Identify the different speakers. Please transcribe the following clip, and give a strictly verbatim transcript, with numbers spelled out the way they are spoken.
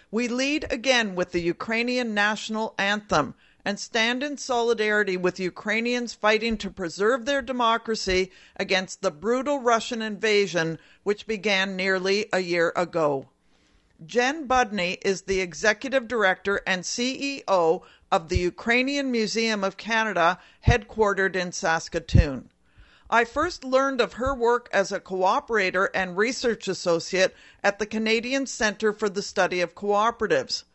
Speaker 1: We lead again with the Ukrainian national anthem and stand in solidarity with Ukrainians fighting to preserve their democracy against the brutal Russian invasion which began nearly a year ago. Jen Budny is the Executive Director and C E O of the Ukrainian Museum of Canada, headquartered in Saskatoon. I first learned of her work as a cooperator and research associate at the Canadian Centre for the Study of Cooperatives.